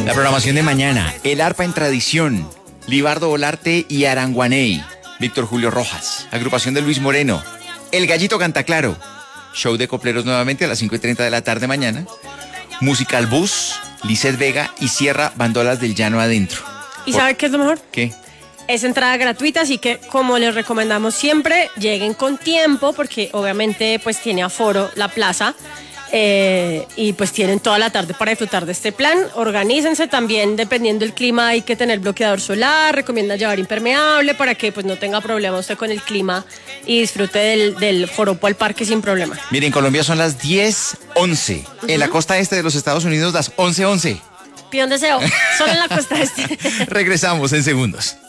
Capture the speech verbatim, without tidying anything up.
La programación de mañana, El Arpa en Tradición, Libardo Olarte y Aranguaney, Víctor Julio Rojas, agrupación de Luis Moreno, El Gallito Canta Claro, show de copleros nuevamente a las cinco y treinta de la tarde mañana, Musical Bus, Lizeth Vega y cierra Bandolas del Llano Adentro. ¿Y sabe qué es lo mejor? ¿Qué? Es entrada gratuita, así que como les recomendamos siempre, lleguen con tiempo porque obviamente pues tiene aforo la plaza. Eh, y pues tienen toda la tarde para disfrutar de este plan. Organícense también, dependiendo del clima hay que tener bloqueador solar, recomienda llevar impermeable para que pues no tenga problema usted con el clima y disfrute del, del joropo al parque sin problema. Miren, en Colombia son las diez once, uh-huh. En la costa este de los Estados Unidos las once once. Pide un deseo, solo en la costa este. Regresamos en segundos.